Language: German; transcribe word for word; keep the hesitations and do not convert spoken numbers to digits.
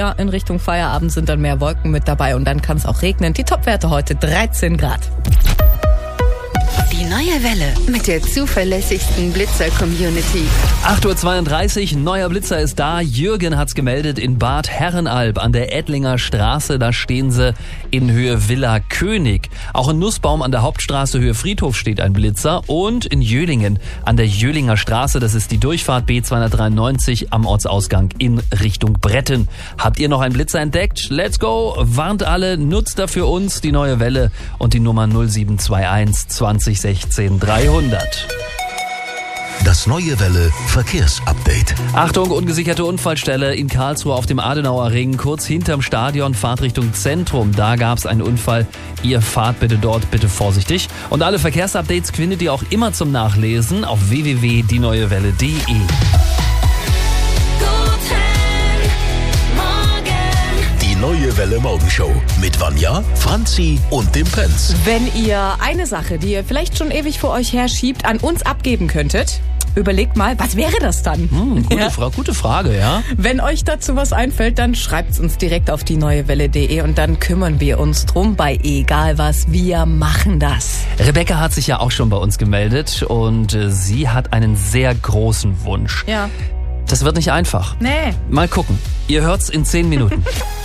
ja, in Richtung Feierabend sind dann mehr Wolken mit dabei und dann kann es auch regnen. Die Topwerte heute dreizehn Grad. Die neue Welle mit der zuverlässigsten Blitzer-Community. acht Uhr zweiunddreißig, neuer Blitzer ist da. Jürgen hat's gemeldet in Bad Herrenalb an der Ettlinger Straße. Da stehen sie in Höhe Villa König. Auch in Nussbaum an der Hauptstraße Höhe Friedhof steht ein Blitzer. Und in Jölingen an der Jölinger Straße, das ist die Durchfahrt B zweihundertdreiundneunzig am Ortsausgang in Richtung Bretten. Habt ihr noch einen Blitzer entdeckt? Let's go! Warnt alle, nutzt dafür uns die neue Welle und die Nummer null sieben zwei eins zwanzig sechzehn dreihundert. Das neue Welle Verkehrsupdate. Achtung, ungesicherte Unfallstelle in Karlsruhe auf dem Adenauer Ring, kurz hinterm Stadion, Fahrt Richtung Zentrum. Da gab es einen Unfall. Ihr fahrt bitte dort, bitte vorsichtig. Und alle Verkehrsupdates findet ihr auch immer zum Nachlesen auf w w w punkt die neue welle punkt de. Neue Welle Morgenshow mit Vanja, Franzi und dem Prinz. Wenn ihr eine Sache, die ihr vielleicht schon ewig vor euch herschiebt, an uns abgeben könntet, überlegt mal, was wäre das dann? Hm, gute, ja. Fra- gute Frage, ja. Wenn euch dazu was einfällt, dann schreibt's uns direkt auf die neue welle punkt de und dann kümmern wir uns drum bei egal was. Wir machen das. Rebecca hat sich ja auch schon bei uns gemeldet und äh, sie hat einen sehr großen Wunsch. Ja. Das wird nicht einfach. Nee. Mal gucken. Ihr hört's in zehn Minuten.